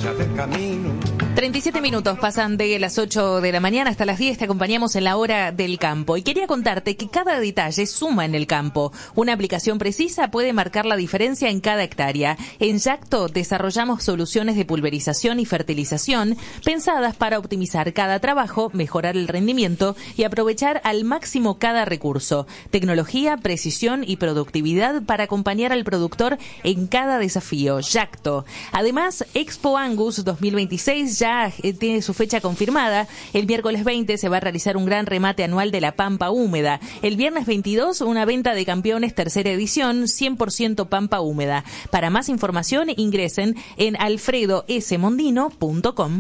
orilla del camino. 37 minutos pasan de las 8 de la mañana hasta las 10, te acompañamos en la hora del campo. Y quería contarte que cada detalle suma en el campo. Una aplicación precisa puede marcar la diferencia en cada hectárea. En Yacto desarrollamos soluciones de pulverización y fertilización pensadas para optimizar cada trabajo, mejorar el rendimiento y aprovechar al máximo cada recurso. Tecnología, precisión y productividad para acompañar al productor en cada desafío. Yacto. Además, Expo Angus 2026 ya tiene su fecha confirmada. El miércoles 20 se va a realizar un gran remate anual de la Pampa Húmeda. El viernes 22, una venta de campeones tercera edición, 100% Pampa Húmeda. Para más información, ingresen en alfredosmondino.com.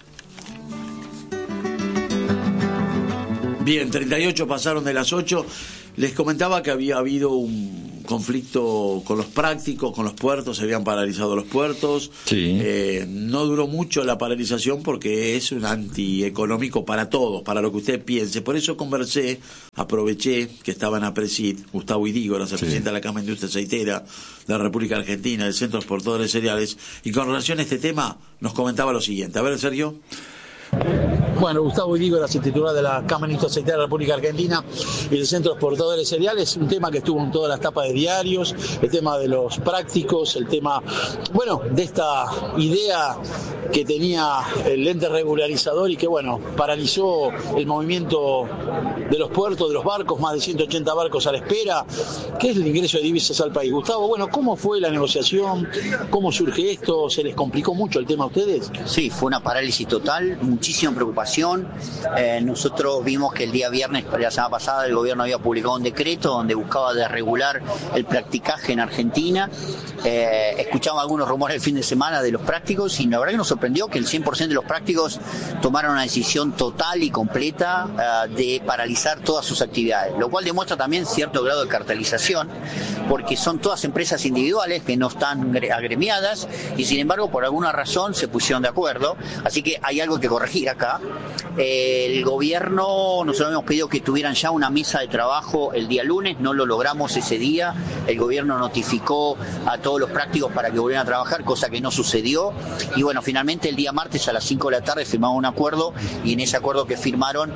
Bien, 38 pasaron de las 8. Les comentaba que había habido un conflicto con los prácticos, con los puertos, se habían paralizado los puertos. Sí. No duró mucho la paralización porque es un antieconómico para todos, para lo que usted piense. Por eso aproveché que estaba en APRESID, Gustavo Idígoras, el presidente de la Cámara de Industria Aceitera de la República Argentina, del Centro de Exportadores de Cereales, y con relación a este tema nos comentaba lo siguiente. A ver, Sergio. Bueno, Gustavo Idígoras, el titular de la Cámara de Industria Aceitera de la República Argentina y del Centro de Exportadores de Cereales, un tema que estuvo en todas las tapas de diarios, el tema de los prácticos, el tema, bueno, de esta idea que tenía el ente regularizador y que, bueno, paralizó el movimiento de los puertos, de los barcos, más de 180 barcos a la espera, que es el ingreso de divisas al país. Gustavo, bueno, ¿cómo fue la negociación? ¿Cómo surge esto? ¿Se les complicó mucho el tema a ustedes? Sí, fue una parálisis total, muchísima preocupación. Nosotros vimos que el día viernes, la semana pasada, el gobierno había publicado un decreto donde buscaba desregular el practicaje en Argentina. Escuchamos algunos rumores el fin de semana de los prácticos y la verdad que nos sorprendió que el 100% de los prácticos tomaron una decisión total y completa de paralizar todas sus actividades, lo cual demuestra también cierto grado de cartelización, porque son todas empresas individuales que no están agremiadas y sin embargo por alguna razón se pusieron de acuerdo, así que hay algo que corregir acá. El gobierno, nosotros habíamos pedido que tuvieran ya una mesa de trabajo el día lunes, no lo logramos ese día, el gobierno notificó a todos los prácticos para que volvieran a trabajar, cosa que no sucedió, y bueno, finalmente el día martes a las 5 de la tarde firmaron un acuerdo, y en ese acuerdo que firmaron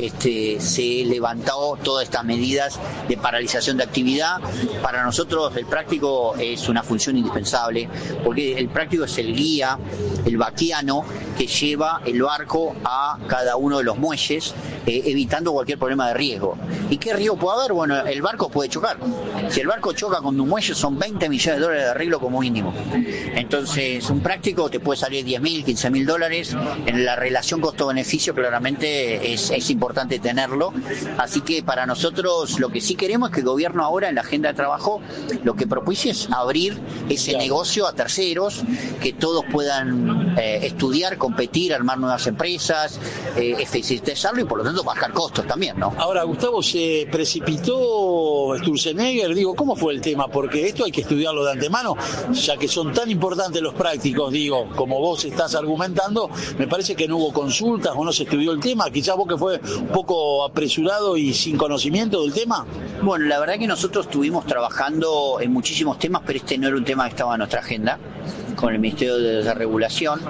se levantó todas estas medidas de paralización de actividad. Para nosotros el práctico es una función indispensable, porque el práctico es el guía, el vaquiano que lleva el barco a cada uno de los muelles, evitando cualquier problema de riesgo. ¿Y qué riesgo puede haber? Bueno, el barco puede chocar. Si el barco choca con un muelle son 20 millones de dólares de arreglo como mínimo. Entonces, un práctico te puede salir 10.000, 15.000 dólares. En la relación costo-beneficio claramente es importante tenerlo. Así que para nosotros lo que sí queremos es que el gobierno ahora en la agenda de trabajo lo que propicie es abrir ese negocio a terceros, que todos puedan estudiar, competir, armar nuevas empresas, eficientizarlo y por lo tanto bajar costos también, ¿no? Ahora, Gustavo, se precipitó Sturzenegger, digo, ¿cómo fue el tema? Porque esto hay que estudiarlo de antemano, ya que son tan importantes los prácticos, digo, como vos estás argumentando, me parece que no hubo consultas o no se estudió el tema, quizás vos que fue un poco apresurado y sin conocimiento del tema. Bueno, la verdad que nosotros estuvimos trabajando en muchísimos temas, pero este no era un tema que estaba en nuestra agenda, con el Ministerio de Desregulación,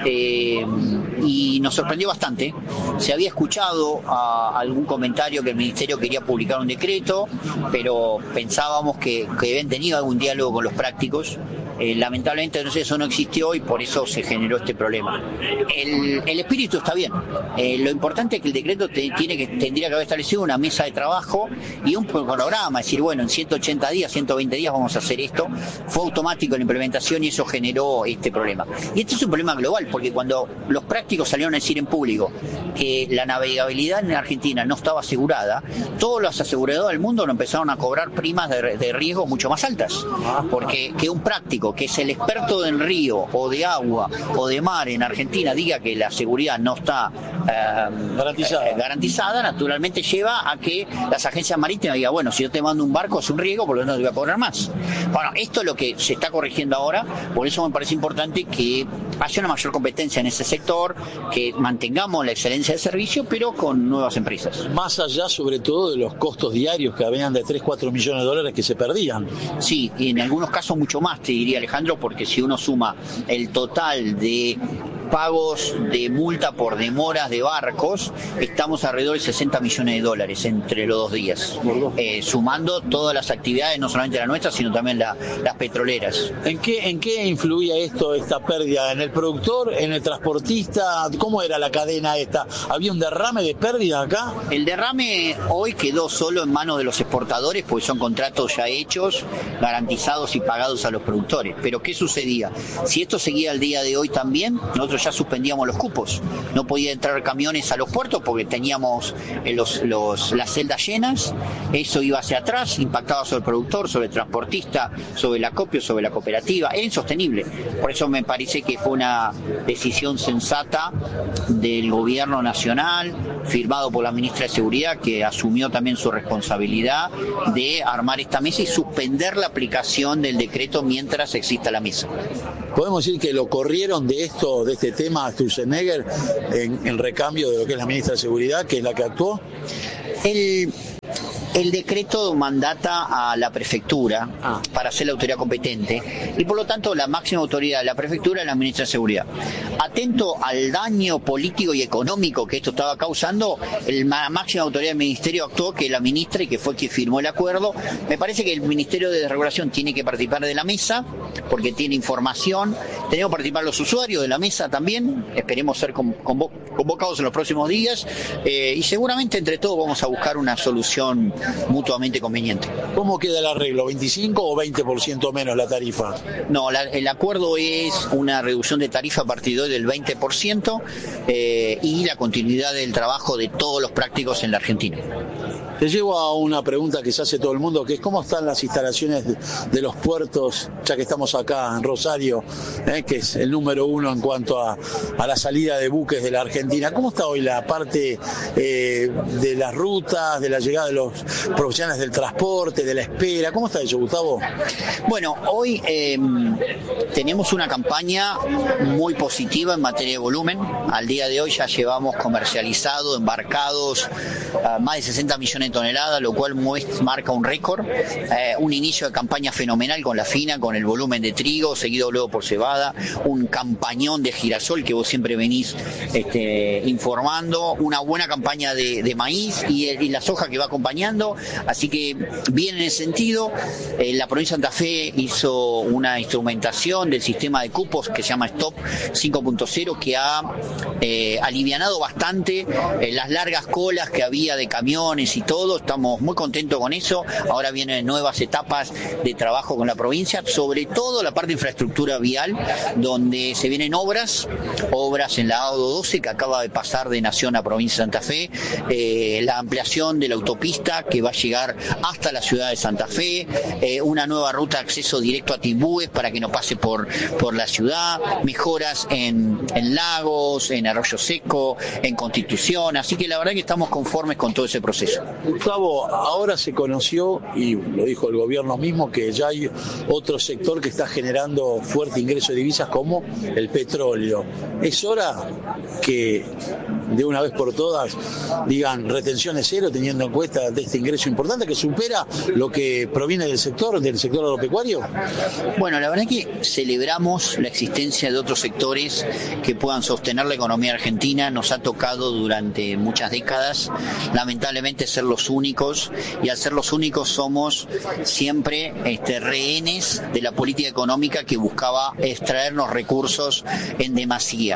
y nos sorprendió bastante. Se había escuchado algún comentario que el Ministerio quería publicar un decreto, pero pensábamos que habían tenido algún diálogo con los prácticos. Lamentablemente entonces eso no existió y por eso se generó este problema. El espíritu está bien. Lo importante es que el decreto tendría que haber establecido una mesa de trabajo y un cronograma, es decir, bueno, en 180 días, 120 días vamos a hacer esto. Fue automático la implementación y eso generó este problema. Y este es un problema global, porque cuando los prácticos salieron a decir en público que la navegabilidad en Argentina no estaba asegurada, todos los aseguradoras del mundo no empezaron a cobrar primas de riesgo mucho más altas, porque que un práctico que es el experto del río o de agua o de mar en Argentina diga que la seguridad no está garantizada, naturalmente lleva a que las agencias marítimas digan, bueno, si yo te mando un barco es un riesgo, por lo tanto te voy a cobrar más. Bueno, esto es lo que se está corrigiendo ahora, por eso me parece importante que haya una mayor competencia en ese sector, que mantengamos la excelencia del servicio, pero con nuevas empresas. Más allá, sobre todo, de los costos diarios que habían de 3-4 millones de dólares que se perdían. Sí, y en algunos casos mucho más, te diría. Alejandro, porque si uno suma el total de pagos de multa por demoras de barcos, estamos alrededor de 60 millones de dólares entre los 2 días, sumando todas las actividades, no solamente la nuestra, sino también las petroleras. ¿En qué influía esta pérdida? ¿En el productor, en el transportista? ¿Cómo era la cadena esta? ¿Había un derrame de pérdida acá? El derrame hoy quedó solo en manos de los exportadores, porque son contratos ya hechos, garantizados y pagados a los productores. Pero ¿qué sucedía? Si esto seguía al día de hoy también, nosotros ya suspendíamos los cupos. No podía entrar camiones a los puertos porque teníamos las celdas llenas. Eso iba hacia atrás, impactaba sobre el productor, sobre el transportista, sobre el acopio, sobre la cooperativa. Era insostenible. Por eso me parece que fue una decisión sensata del gobierno nacional, firmado por la ministra de Seguridad, que asumió también su responsabilidad de armar esta mesa y suspender la aplicación del decreto mientras exista la mesa. ¿Podemos decir que lo corrieron de este tema a Sturzenegger en recambio de lo que es la ministra de Seguridad, que es la que actuó? El decreto mandata a la prefectura para ser la autoridad competente y por lo tanto la máxima autoridad de la prefectura es la ministra de Seguridad. Atento al daño político y económico que esto estaba causando, la máxima autoridad del ministerio actuó, que es la ministra, y que fue quien firmó el acuerdo. Me parece que el Ministerio de Regulación tiene que participar de la mesa porque tiene información. Tenemos que participar los usuarios de la mesa también. Esperemos ser convocados en los próximos días y seguramente entre todos vamos a buscar una solución mutuamente conveniente. ¿Cómo queda el arreglo? ¿25 o 20% menos la tarifa? No, el acuerdo es una reducción de tarifa a partir de hoy del 20% y la continuidad del trabajo de todos los prácticos en la Argentina. Te llevo a una pregunta que se hace todo el mundo, que es ¿cómo están las instalaciones de los puertos, ya que estamos acá en Rosario, que es el número 1 en cuanto a la salida de buques de la Argentina? ¿Cómo está hoy la parte de las rutas, de la llegada de los profesionales del transporte, de la espera? ¿Cómo está eso, Gustavo? Bueno, hoy tenemos una campaña muy positiva en materia de volumen. Al día de hoy ya llevamos comercializado, embarcados, más de 60 millones de toneladas, lo cual marca un récord. Un inicio de campaña fenomenal con la fina, con el volumen de trigo, seguido luego por cebada, un campañón de girasol que vos siempre venís informando, una buena campaña de maíz y la soja que va acompañando, así que bien en ese sentido. La provincia de Santa Fe hizo una instrumentación del sistema de cupos que se llama Stop 5.0, que ha alivianado bastante las largas colas que había de camiones y todo. Estamos muy contentos con eso. Ahora vienen nuevas etapas de trabajo con la provincia, sobre todo la parte de infraestructura vial, donde se vienen obras en la AO12 que acaba de pasar de Nación a provincia de Santa Fe, la ampliación de la autopista que va a llegar hasta la ciudad de Santa Fe, una nueva ruta de acceso directo a Timbúes para que no pase por la ciudad, mejoras en Lagos, en Arroyo Seco, en Constitución, así que la verdad que estamos conformes con todo ese proceso. Gustavo, ahora se conoció, y lo dijo el gobierno mismo, que ya hay otro sector que está generando fuerte ingreso de divisas como el petróleo. ¿Es hora que de una vez por todas digan retenciones cero, teniendo en cuenta de este ingreso importante que supera lo que proviene del sector agropecuario? Bueno, la verdad es que celebramos la existencia de otros sectores que puedan sostener la economía argentina. Nos ha tocado durante muchas décadas, lamentablemente, ser los únicos, y al ser los únicos somos siempre rehenes de la política económica que buscaba extraernos recursos en demasía.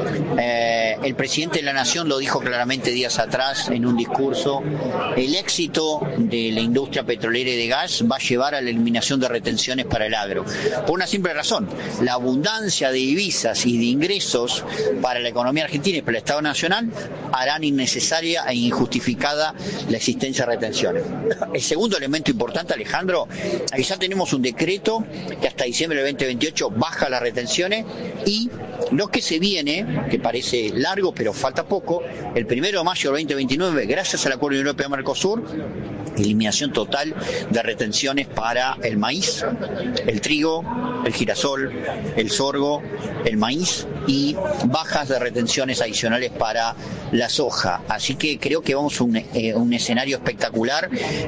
El presidente de la Nación lo dijo claramente días atrás en un discurso: el éxito de la industria petrolera y de gas va a llevar a la eliminación de retenciones para el agro. Por una simple razón: la abundancia de divisas y de ingresos para la economía argentina y para el Estado Nacional harán innecesaria e injustificada la existencia de retenciones. El segundo elemento importante, Alejandro, es que ya tenemos un decreto que hasta diciembre del 2028 baja las retenciones, y lo que se viene, que parece largo pero falta poco, el 1 de mayo del 2029, gracias al Acuerdo Europeo-Mercosur, eliminación total de retenciones para el maíz, el trigo, el girasol, el sorgo, el maíz y bajas de retenciones adicionales para la soja. Así que creo que vamos a un escenario espectacular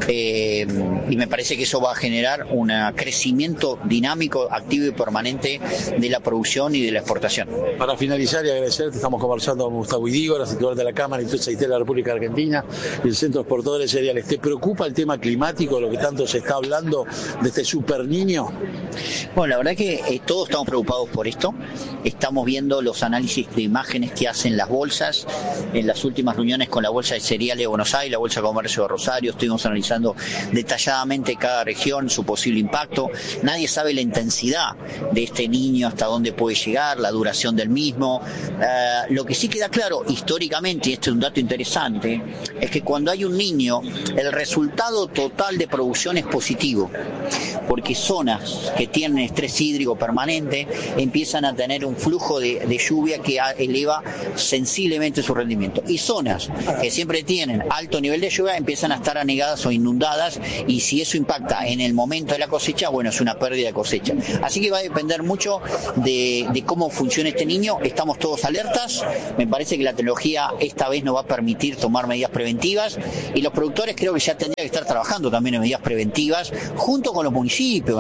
y me parece que eso va a generar un crecimiento dinámico, activo y permanente de la producción y de la exportación. Para finalizar y agradecerte, estamos conversando con Gustavo Idígora, titular de la Cámara de Industria Aceitera de la República Argentina y el Centro de Exportadores de Cereales. ¿Te preocupa el tema climático, lo que tanto se está hablando de este super niño? Bueno, la verdad que todos estamos preocupados por esto. Estamos viendo los análisis de imágenes que hacen las bolsas. En las últimas reuniones con la Bolsa de Cereales de Buenos Aires, la Bolsa de Comercio de Rosario, estuvimos analizando detalladamente cada región, su posible impacto. Nadie sabe la intensidad de este niño, hasta dónde puede llegar, la duración del mismo. Lo que sí queda claro históricamente, y este es un dato interesante, es que cuando hay un niño, el resultado total de producción es positivo, porque zonas que tienen estrés hídrico permanente empiezan a tener un flujo de lluvia que eleva sensiblemente su rendimiento, y zonas que siempre tienen alto nivel de lluvia empiezan a estar anegadas o inundadas, y si eso impacta en el momento de la cosecha, bueno, es una pérdida de cosecha. Así que va a depender mucho de cómo funciona este niño. Estamos todos alertas, me parece que la tecnología esta vez nos va a permitir tomar medidas preventivas, y los productores creo que ya tendrían que estar trabajando también en medidas preventivas junto con los municipios,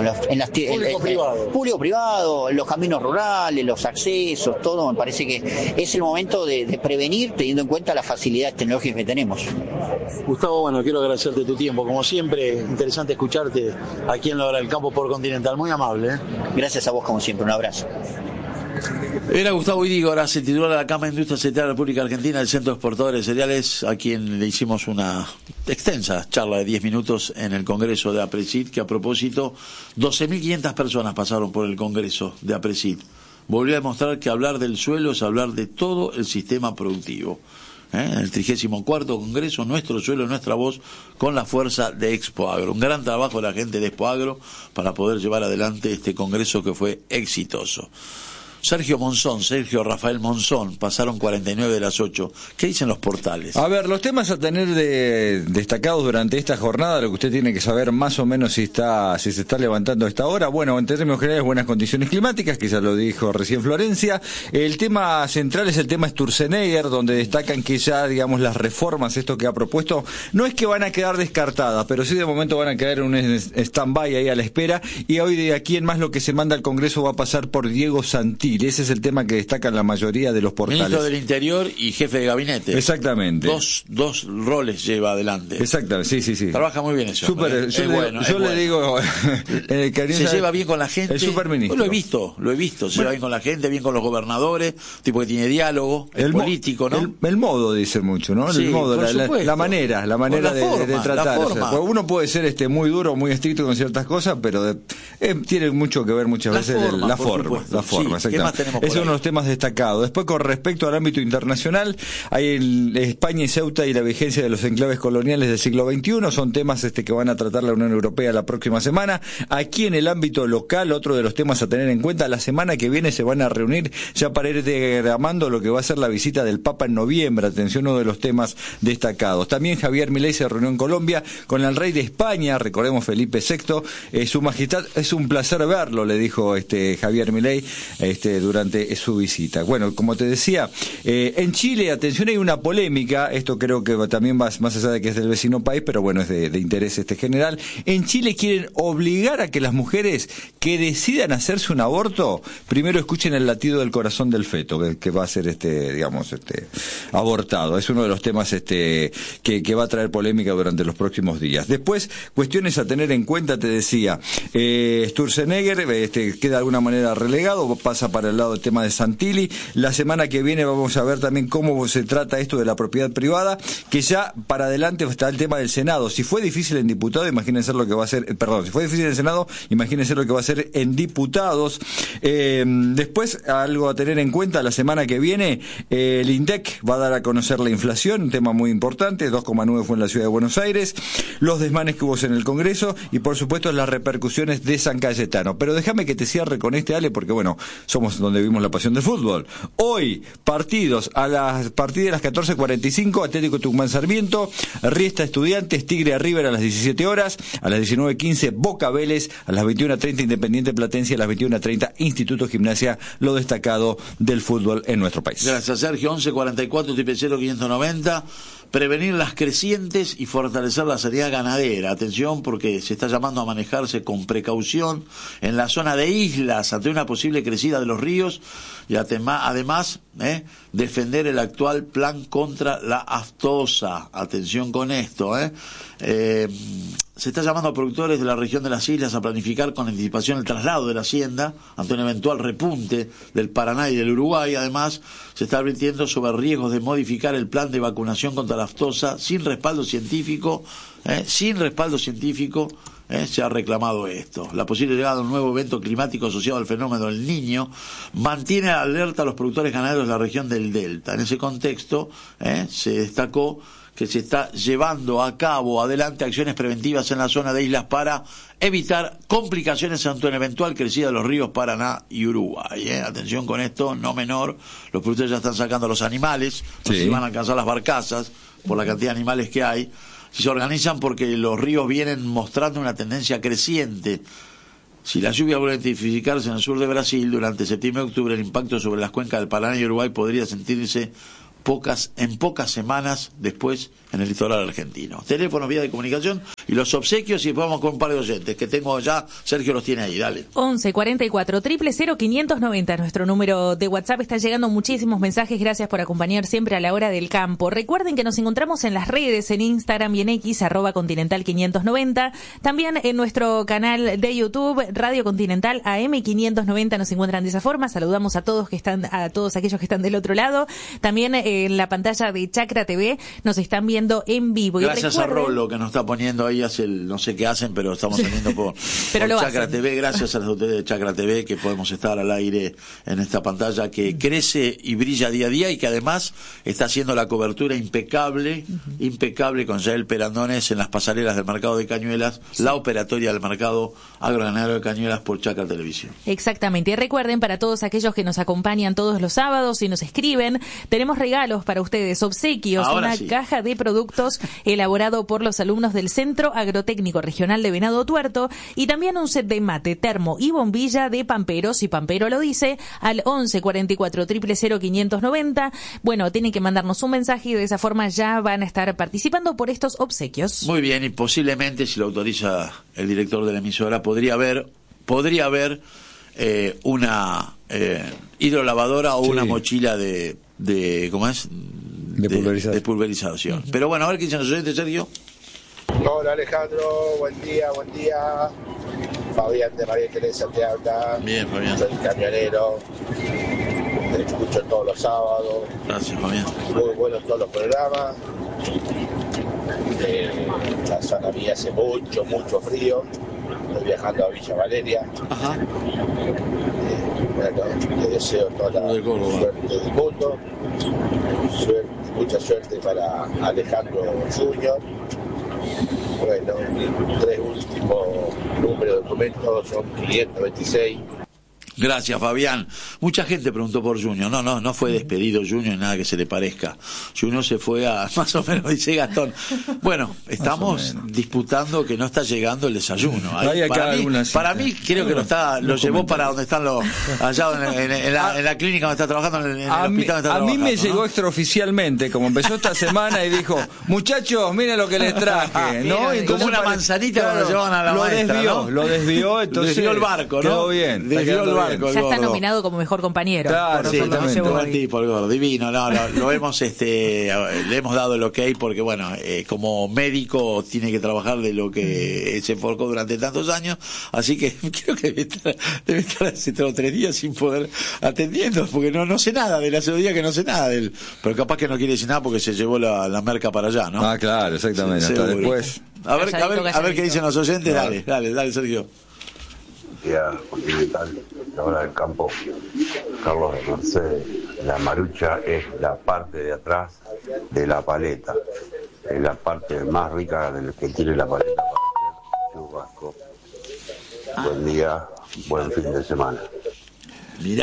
público-privado, los caminos rurales, los accesos, todo. Me parece que es el momento de prevenir, teniendo en cuenta las facilidades tecnológicas que tenemos. Gustavo, bueno, quiero agradecerte tu tiempo. Como siempre, interesante escucharte aquí en la Hora del Campo por Continental. Muy amable, ¿eh? Gracias a vos, como siempre. Un abrazo. Era Gustavo Idígora, titular de la Cámara de Industria Aceitera de la República Argentina, del Centro de Exportadores de Cereales, a quien le hicimos una extensa charla de 10 minutos en el Congreso de APRESID, que a propósito, 12.500 personas pasaron por el Congreso de APRESID. Volvió a demostrar que hablar del suelo es hablar de todo el sistema productivo. En el 34º Congreso, nuestro suelo, nuestra voz, con la fuerza de Expoagro. Un gran trabajo de la gente de Expoagro para poder llevar adelante este Congreso que fue exitoso. Sergio Rafael Monzón, pasaron 49 de las 8. ¿Qué dicen los portales? A ver, los temas a tener destacados durante esta jornada, lo que usted tiene que saber más o menos si se está levantando a esta hora. Bueno, en términos generales, buenas condiciones climáticas, que ya lo dijo recién Florencia. El tema central es el tema Sturzenegger, donde destacan que ya, digamos, las reformas, esto que ha propuesto, no es que van a quedar descartadas, pero sí de momento van a quedar en un stand-by ahí a la espera, y hoy de aquí en más lo que se manda al Congreso va a pasar por Diego Santilli. Ese es el tema que destacan la mayoría de los portales. Ministro del Interior y jefe de gabinete. Exactamente. Dos roles lleva adelante. Exactamente, sí. Trabaja muy bien eso. Yo le digo, se lleva bien con la gente. El superministro. Lo he visto. Se lleva bien con la gente, bien con los gobernadores, tipo que tiene diálogo, es político, ¿no? El modo dice mucho, ¿no? Sí, el modo, la manera de tratar. Uno puede ser muy duro, muy estricto con ciertas cosas, pero tiene mucho que ver muchas veces la forma, exactamente. Ese es uno de los temas destacados. Después, con respecto al ámbito internacional, hay España y Ceuta y la vigencia de los enclaves coloniales del siglo XXI, son temas que van a tratar la Unión Europea la próxima semana. Aquí en el ámbito local, otro de los temas a tener en cuenta, la semana que viene se van a reunir ya para ir diagramando lo que va a ser la visita del Papa en noviembre. Atención, uno de los temas destacados. También Javier Milei se reunió en Colombia con el rey de España, recordemos Felipe VI. Su majestad, es un placer verlo, le dijo Javier Milei durante su visita. Bueno, como te decía, en Chile, atención, hay una polémica, esto creo que también va más allá de que es del vecino país, pero bueno, es de interés general. En Chile quieren obligar a que las mujeres que decidan hacerse un aborto, primero escuchen el latido del corazón del feto, que va a ser abortado. Es uno de los temas que va a traer polémica durante los próximos días. Después, cuestiones a tener en cuenta, te decía, Sturzenegger queda de alguna manera relegado, pasa para el lado del tema de Santilli. La semana que viene vamos a ver también cómo se trata esto de la propiedad privada, que ya para adelante está el tema del Senado. Si fue difícil en diputado, imagínense lo que va a ser, si fue difícil en el Senado, imagínense lo que va a ser en diputados. Después, algo a tener en cuenta, la semana que viene, el INDEC va a dar a conocer la inflación, un tema muy importante, 2,9 fue en la ciudad de Buenos Aires, los desmanes que hubo en el Congreso y por supuesto las repercusiones de San Cayetano. Pero déjame que te cierre con Ale, porque bueno, somos vamos donde vimos la pasión del fútbol. Hoy, partidos a partir de las 14:45, Atlético Tucumán Sarmiento, Riestra Estudiantes, Tigre River a las 17 horas, a las 19:15 Boca Vélez, a las 21:30 Independiente Platense, a las 21:30 Instituto Gimnasia, lo destacado del fútbol en nuestro país. Gracias, Sergio. 1144-00590. Prevenir las crecientes y fortalecer la sanidad ganadera. Atención, porque se está llamando a manejarse con precaución en la zona de islas ante una posible crecida de los ríos y además defender el actual plan contra la aftosa. Atención con esto. Se está llamando a productores de la región de las islas a planificar con anticipación el traslado de la hacienda ante un eventual repunte del Paraná y del Uruguay. Además, se está advirtiendo sobre riesgos de modificar el plan de vacunación contra la aftosa sin respaldo científico. Se ha reclamado esto. La posible llegada de un nuevo evento climático asociado al fenómeno del Niño mantiene alerta a los productores ganaderos de la región del Delta. En ese contexto, se destacó que se está llevando a cabo adelante acciones preventivas en la zona de islas para evitar complicaciones ante una eventual crecida de los ríos Paraná y Uruguay. Atención con esto, no menor. Los productores ya están sacando los animales, no sé si van a alcanzar las barcazas por la cantidad de animales que hay. Si se organizan porque los ríos vienen mostrando una tendencia creciente. Si la lluvia vuelve a intensificarse en el sur de Brasil durante septiembre y octubre, el impacto sobre las cuencas del Paraná y Uruguay podría sentirse en pocas semanas después en el litoral argentino. Teléfono, vía de comunicación y los obsequios, y después vamos con un par de oyentes que tengo ya. Sergio los tiene ahí, dale. 1144-00590, nuestro número de WhatsApp. Está llegando muchísimos mensajes. Gracias por acompañar siempre a la hora del campo. Recuerden que nos encontramos en las redes, en Instagram y en X, @Continental590. También en nuestro canal de YouTube, Radio Continental AM590, nos encuentran de esa forma. Saludamos a todos aquellos que están del otro lado. También en la pantalla de Chacra TV nos están viendo en vivo. Gracias a Rolo que nos está poniendo ahí, no sé qué hacen, pero estamos teniendo por Chacra TV. Gracias a los ustedes de Chacra TV que podemos estar al aire en esta pantalla que crece y brilla día a día y que además está haciendo la cobertura impecable con Yael Perandones en las pasarelas del mercado de Cañuelas, la operatoria del mercado agroganadero de Cañuelas por Chacra Televisión. Exactamente. Y recuerden, para todos aquellos que nos acompañan todos los sábados y nos escriben, tenemos regalos para ustedes, obsequios, caja de productos elaborado por los alumnos del Centro Agrotécnico Regional de Venado Tuerto y también un set de mate, termo y bombilla de Pampero, si Pampero lo dice, al 1144-00590. Bueno, tienen que mandarnos un mensaje y de esa forma ya van a estar participando por estos obsequios. Muy bien, y posiblemente, si lo autoriza el director de la emisora, podría haber una hidrolavadora o una mochila de ¿cómo es? De pulverización. Pero bueno, a ver qué dicen los oyentes, Sergio. Hola Alejandro, buen día. Fabián de María Teresa te habla. Bien, Fabián. Soy camionero, te escucho todos los sábados. Gracias, Fabián. Muy buenos todos los programas. La zona mía hace mucho frío. Estoy viajando a Villa Valeria. Ajá. Te deseo toda la suerte del mundo, mucha suerte para Alejandro Junior. Bueno, 3 últimos números de documentos son 526. Gracias, Fabián. Mucha gente preguntó por Junior. No fue despedido Junior, nada que se le parezca. Junior se fue a, más o menos, dice Gastón. Bueno, estamos disputando que no está llegando el desayuno. Para mí, creo que lo llevó para donde están allá en la clínica donde está trabajando, en el hospital donde está trabajando. A mí me llegó extraoficialmente, como empezó esta semana y dijo, muchachos, miren lo que les traje, ¿no? Entonces, como una manzanita cuando llevaban a la maestra, lo desvió, entonces desvió el barco, ¿no? Quedó bien. Desvió el barco. Ya está nominado como mejor compañero. Claro, sí, el tipo, el gordo, divino. Lo hemos, le hemos dado el ok porque, bueno, como médico tiene que trabajar de lo que se enfocó durante tantos años, así que creo que debe estar hace 3 días sin poder atendiendo, porque no sé nada de él, hace 2 días que no sé nada de él, pero capaz que no quiere decir nada porque se llevó la merca para allá, ¿no? Ah, claro, exactamente. Hasta después. A ver qué dicen los oyentes. Dale, Sergio. Continental, la hora del campo, Carlos de Mercedes. La marucha es la parte de atrás de la paleta, es la parte más rica del que tiene la paleta para hacer churrasco. Buen día, buen fin de semana. Mirá,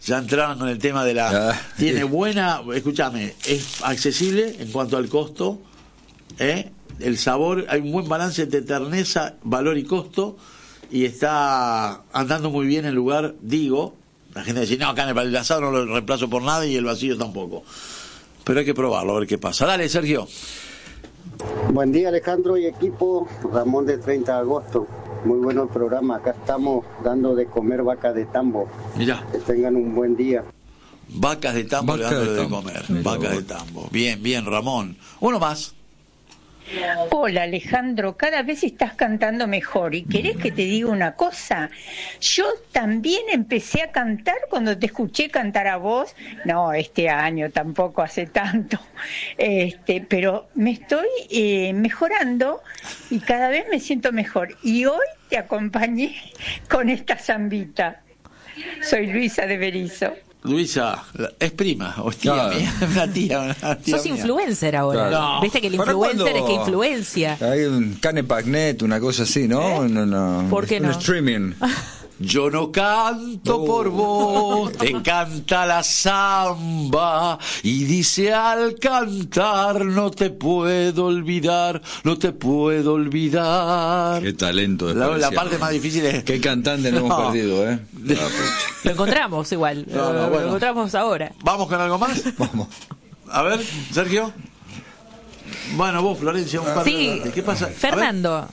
ya entraron con el tema de la... Tiene buena... Escúchame, es accesible en cuanto al costo, el sabor, hay un buen balance entre terneza, valor y costo, y está andando muy bien el lugar, digo. La gente dice, no, acá en el asado no lo reemplazo por nada y el vacío tampoco. Pero hay que probarlo, a ver qué pasa. Dale, Sergio. Buen día, Alejandro y equipo. Ramón de 30 de agosto. Muy bueno el programa. Acá estamos dando de comer vacas de tambo. Mirá. Que tengan un buen día. Vacas de tambo le dando de comer. Vacas de tambo. Bien, bien, Ramón. Uno más. Hola Alejandro, cada vez estás cantando mejor. ¿Y querés que te diga una cosa? Yo también empecé a cantar cuando te escuché cantar a vos. No, este año tampoco hace tanto. Pero me estoy mejorando y cada vez me siento mejor. Y hoy te acompañé con esta zambita. Soy Luisa de Berizo. Luisa, es prima, hostia, mía, una tía Sos mía. Influencer ahora. No. Viste que el influencer es que influencia. Hay un Canepagnet, una cosa así, ¿no? No. ¿Por qué no? Un streaming. Yo no canto por vos, te canta la samba y dice al cantar no te puedo olvidar, no te puedo olvidar. Qué talento. La parte más difícil es... Qué cantante no hemos perdido, ¿eh? Lo encontramos igual, bueno. lo encontramos ahora. ¿Vamos con algo más? Vamos. A ver, Sergio. Bueno, vos, Florencia, un par de... ¿Qué pasa? Fernando,